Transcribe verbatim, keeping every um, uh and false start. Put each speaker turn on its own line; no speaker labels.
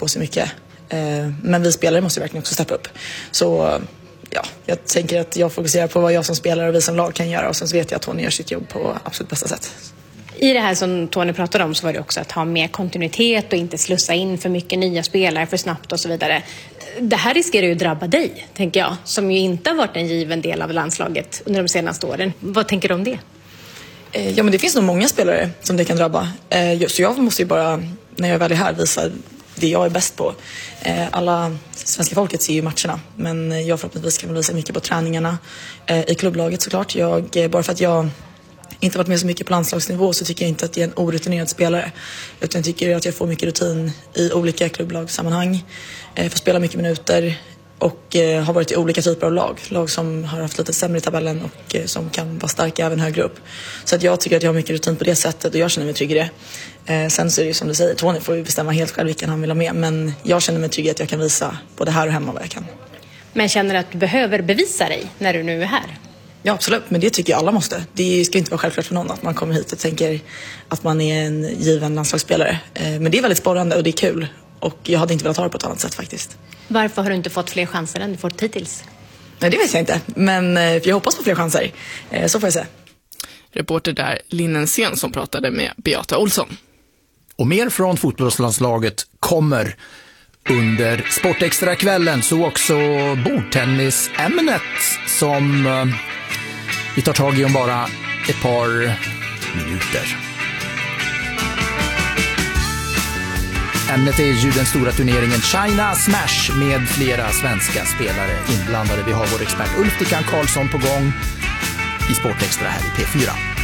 på sig mycket. Eh, men vi spelare måste verkligen också steppa upp. Så ja, jag tänker att jag fokuserar på vad jag som spelare och vi som lag kan göra. Och sen så vet jag att Tony gör sitt jobb på absolut bästa sätt.
I det här som Tony pratade om så var det också att ha mer kontinuitet och inte slussa in för mycket nya spelare för snabbt och så vidare. Det här riskerar ju att drabba dig, tänker jag, som ju inte har varit en given del av landslaget under de senaste åren. Vad tänker du om det?
Ja, men det finns nog många spelare som det kan drabba. Så jag måste ju bara, när jag väl är här, visa det jag är bäst på. Alla svenska folket ser ju matcherna, men jag förhoppningsvis kan visa mycket på träningarna i klubblaget såklart. Jag, bara för att jag inte varit med så mycket på landslagsnivå så tycker jag inte att jag är en orutinerad spelare. Utan jag tycker att jag får mycket rutin i olika klubblagssammanhang. Jag får spela mycket minuter och har varit i olika typer av lag. Lag som har haft lite sämre i tabellen och som kan vara starka även högre upp. Så att jag tycker att jag har mycket rutin på det sättet och jag känner mig trygg i det. Sen så är det ju som du säger, Tony får ju bestämma helt själv vilken han vill ha med. Men jag känner mig trygg att jag kan visa både här och hemma vad jag kan.
Men känner du att du behöver bevisa dig när du nu är här?
Ja, absolut, men det tycker jag alla måste. Det ska inte vara självklart för någon att man kommer hit och tänker att man är en given landslagsspelare. Men det är väldigt sporrande och det är kul. Och jag hade inte velat ha det på ett annat sätt faktiskt.
Varför har du inte fått fler chanser än du fått hittills?
Nej, det vet jag inte. Men jag hoppas på fler chanser. Så får jag se.
Reporter där Linnen Sen som pratade med Beata Olsson.
Och mer från fotbollslandslaget kommer under Sportextra-kvällen, så också bordtennisämnet som uh, vi tar tag i om bara ett par minuter. Ämnet är ju den stora turneringen China Smash med flera svenska spelare inblandade. Vi har vår expert Ulf Dickan Karlsson på gång i Sportextra här i P fyra.